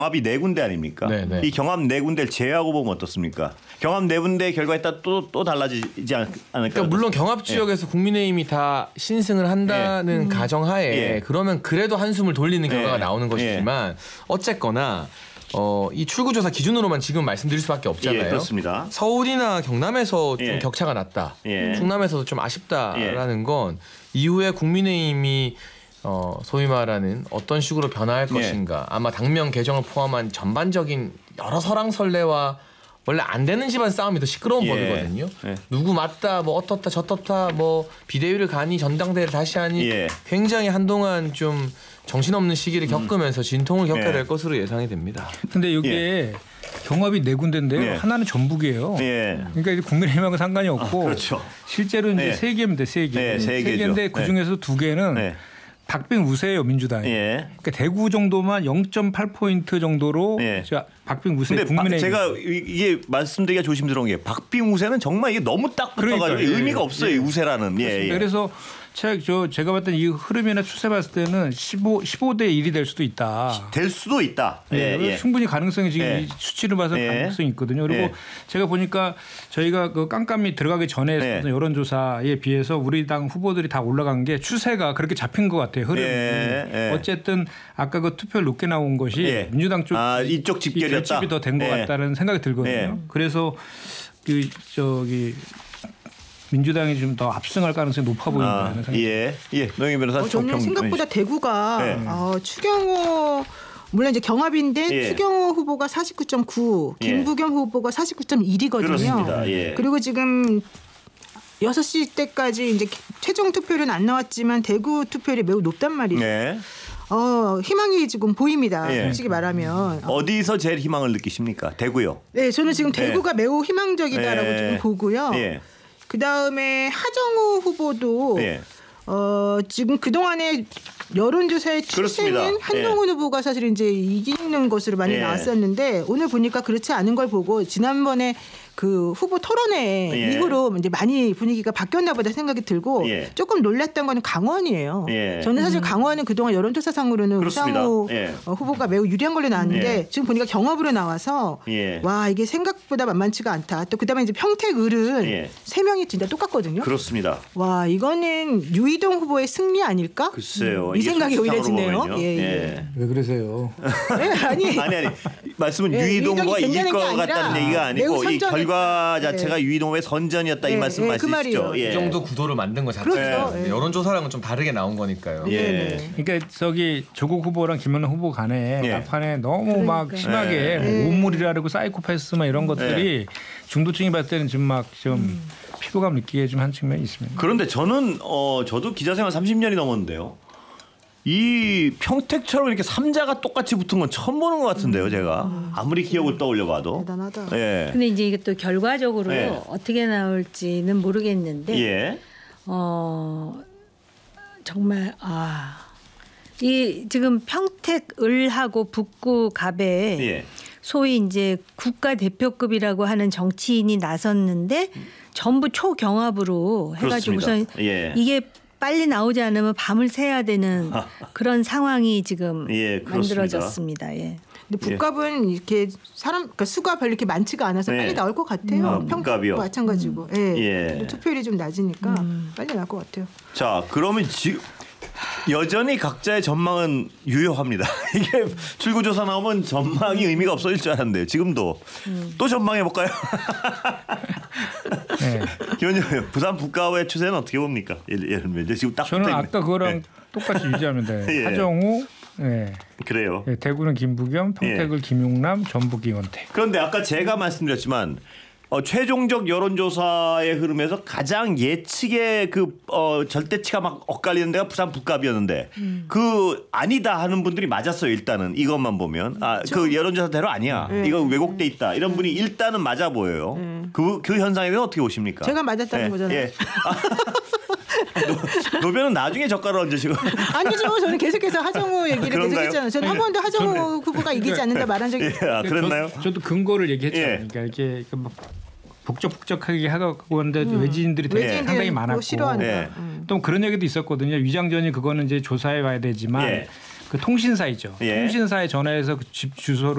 경합이 네 군데 아닙니까? 네네. 이 경합 네 군데를 제외하고 보면 어떻습니까? 경합 네 군데 결과에 따라 또 달라지지 않을까? 그러니까 물론 경합 지역에서 국민의힘이 다 신승을 한다는 가정하에 그러면 그래도 한숨을 돌리는 결과가 나오는 것이지만 어쨌거나 이 출구조사 기준으로만 지금 말씀드릴 수밖에 없잖아요. 그렇습니다. 서울이나 경남에서 좀 격차가 났다. 충남에서도 좀 아쉽다라는 건 이후에 국민의힘이 소위 말하는 어떤 식으로 변화할 것인가. 아마 당명 개정을 포함한 전반적인 여러 설왕설래와 원래 안 되는 집안 싸움이 더 시끄러운 법이거든요. 누구 맞다, 뭐 어떻다, 저떻다, 뭐 비대위를 가니 전당대회를 다시 하니 굉장히 한동안 좀 정신없는 시기를 겪으면서 진통을 겪게 될 것으로 예상이 됩니다. 근데 이게 경합이 네 군데인데요. 하나는 전북이에요. 그러니까 이제 국민의힘하고 상관이 없고 그렇죠. 실제로 이제 세 개입니다. 세 개. 세 개인데 그 중에서 두 개는 박빙 우세예요, 민주당이. 그러니까 대구 정도만 0.8포인트 정도로 박빙 우세 국민의힘. 제가 이게 말씀드리기가 조심스러운 게 박빙 우세는 정말 이게 너무 딱 붙어가지고 의미가 없어요. 이 우세라는. 그래서 제가 봤던 이 흐름이나 추세 봤을 때는 15대 1이 될 수도 있다. 될 수도 있다. 충분히 가능성이 지금 이 수치를 봐서 가능성이 있거든요. 그리고 제가 보니까 저희가 그 깜깜이 들어가기 전에 했던 여론조사에 비해서 우리 당 후보들이 다 올라간 게 추세가 그렇게 잡힌 것 같아요. 흐름이. 어쨌든 아까 그 투표 높게 나온 것이 민주당 쪽 이쪽 집결이었다. 결집이 더 된 것 같다는 생각이 들거든요. 그래서 민주당이 좀 더 압승할 가능성이 높아 보인다는 생각이 듭니다. 노영희 변호사. 저는 생각보다 대구가 추경호 물론 이제 경합인데 추경호 후보가 49.9, 김부겸 후보가 49.1이거든요. 그렇습니다. 그리고 지금 6시 때까지 이제 최종 투표율은 안 나왔지만 대구 투표율이 매우 높단 말이죠. 희망이 지금 보입니다. 솔직히 말하면. 어디서 제일 희망을 느끼십니까? 대구요. 네, 저는 지금 대구가 매우 희망적이다라고 좀 보고요. 그다음에 하정우 후보도 지금 그동안에 여론조사의 추세는 한동훈 후보가 사실 이제 이기는 것으로 많이 나왔었는데 오늘 보니까 그렇지 않은 걸 보고 지난번에 그 후보 토론회 이후로 이제 많이 분위기가 바뀌었나 보다 생각이 들고 조금 놀랐던 거는 강원이에요. 저는 사실 강원은 그동안 여론조사상으로는 우상호 후보가 매우 유리한 걸로 나왔는데 지금 보니까 경합으로 나와서 와 이게 생각보다 만만치가 않다. 또 그다음에 이제 평택을은 세 명이 진짜 똑같거든요. 그렇습니다. 와 이거는 유이동 후보의 승리 아닐까? 글쎄요. 이 생각이 오히려 드네요. 왜 그러세요? 아니 말씀은 유이동 후보가 이길 것 같다는 얘기가 아니고 이 결과 자체가 유이동 후보의 선전이었다 이 말씀 맞으시죠? 이 정도 구도를 만든 것 자체가 그렇죠. 여론조사랑은 좀 다르게 나온 거니까요. 그러니까 조국 후보랑 김연아 후보 간에 막판에 너무 막 심하게 오물이라고 사이코패스 막 이런 것들이 중도층이 봤을 때는 좀 막 좀 피부감 느끼게 좀 한 측면이 있습니다. 그런데 저는 저도 기자생활 30년이 넘었는데요. 이 평택처럼 이렇게 삼자가 똑같이 붙은 건 처음 보는 것 같은데요, 제가. 아무리 기억을 떠올려봐도. 대단하다. 근데 이제 이게 또 결과적으로 어떻게 나올지는 모르겠는데, 정말 이 지금 평택을하고 북구 갑에 소위 이제 국가 대표급이라고 하는 정치인이 나섰는데 전부 초경합으로 해가지고 우선 이게 빨리 나오지 않으면 밤을 새야 되는 그런 상황이 지금 만들어졌습니다. 근데 북갑은 이렇게 그러니까 수가 별로 이렇게 많지가 않아서 빨리 나올 것 같아요. 평택도 마찬가지고. 투표율이 좀 낮으니까 빨리 나올 것 같아요. 자, 그러면 여전히 각자의 전망은 유효합니다. 이게 출구조사 나오면 전망이 의미가 없어질 줄 알았는데요. 지금도 또 전망해 볼까요? 김원장 부산 북가의 추세는 어떻게 봅니까? 예를 들면 지금 딱 저는 아까 그거랑 똑같이 유지합니다. 하정우, 그래요. 대구는 김부겸, 평택을 김용남, 전북 이원택. 그런데 아까 제가 말씀드렸지만 최종적 여론조사의 흐름에서 가장 예측의 절대치가 막 엇갈리는 데가 부산 북갑이었는데 그 아니다 하는 분들이 맞았어요. 일단은 이것만 보면 그 여론조사대로 아니야. 이거 왜곡돼 있다. 이런 분이 일단은 맞아 보여요. 그 현상에 대해서 어떻게 보십니까? 제가 맞았다는 거잖아요. 노변은 나중에 젓가락 얹으시고. 아니죠. 저는 계속해서 하정우 얘기를 계속했잖아요. 저는 한 번도 하정우 후보가 이기지 않는다 말한 적이 있어요. 그랬나요? 저도 근거를 얘기했잖아요. 그러니까 이렇게 복잡하게 하고 하는데 외지인들이 되게 상당히 많았고 싫어한다. 또 그런 얘기도 있었거든요. 위장전이 그거는 이제 조사해 봐야 되지만 그 통신사 있죠. 통신사에 전화해서 그 집 주소를